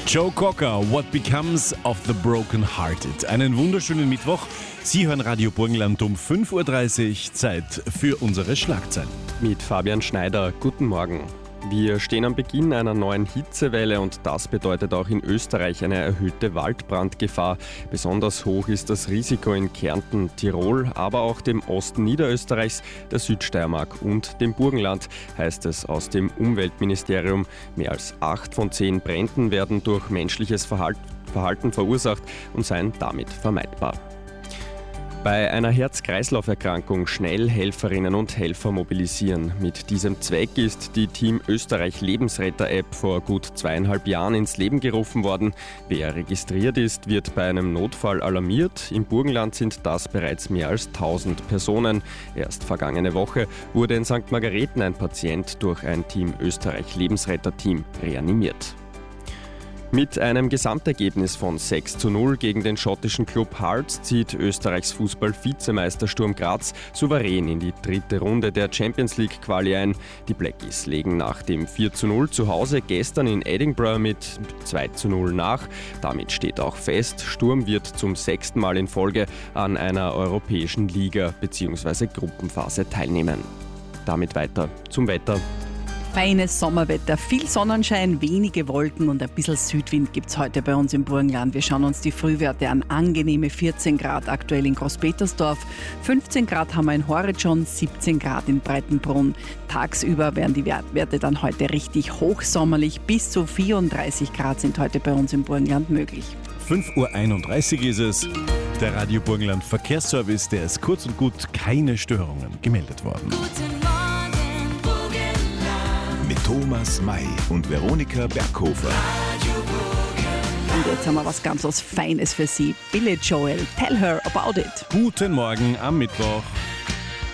Joe Cocker, What Becomes of the Broken Hearted. Einen wunderschönen Mittwoch. Sie hören Radio Burgenland um 5.30 Uhr. Zeit für unsere Schlagzeilen. Mit Fabian Schneider. Guten Morgen. Wir stehen am Beginn einer neuen Hitzewelle und das bedeutet auch in Österreich eine erhöhte Waldbrandgefahr. Besonders hoch ist das Risiko in Kärnten, Tirol, aber auch dem Osten Niederösterreichs, der Südsteiermark und dem Burgenland, heißt es aus dem Umweltministerium. Mehr als 8 von 10 Bränden werden durch menschliches Verhalten verursacht und seien damit vermeidbar. Bei einer Herz-Kreislauf-Erkrankung schnell Helferinnen und Helfer mobilisieren. Mit diesem Zweck ist die Team Österreich Lebensretter-App vor gut 2,5 Jahren ins Leben gerufen worden. Wer registriert ist, wird bei einem Notfall alarmiert. Im Burgenland sind das bereits mehr als 1000 Personen. Erst vergangene Woche wurde in St. Margareten ein Patient durch ein Team Österreich Lebensretter-Team reanimiert. Mit einem Gesamtergebnis von 6:0 gegen den schottischen Club Hearts zieht Österreichs Fußball-Vizemeister Sturm Graz souverän in die 3. Runde der Champions League Quali ein. Die Blackies legen nach dem 4:0 zu Hause gestern in Edinburgh mit 2:0 nach. Damit steht auch fest, Sturm wird zum 6. Mal in Folge an einer europäischen Liga bzw. Gruppenphase teilnehmen. Damit weiter zum Wetter. Feines Sommerwetter, viel Sonnenschein, wenige Wolken und ein bisschen Südwind gibt es heute bei uns im Burgenland. Wir schauen uns die Frühwerte an. Angenehme 14 Grad aktuell in Großpetersdorf, 15 Grad haben wir in Horridschon, 17 Grad in Breitenbrunn. Tagsüber werden die Werte dann heute richtig hochsommerlich. Bis zu 34 Grad sind heute bei uns im Burgenland möglich. 5.31 Uhr ist es. Der Radio Burgenland Verkehrsservice, der ist kurz und gut keine Störungen gemeldet worden. Mit Thomas May und Veronika Berghofer. Und jetzt haben wir was Feines für Sie. Billy Joel, Tell Her About It. Guten Morgen am Mittwoch.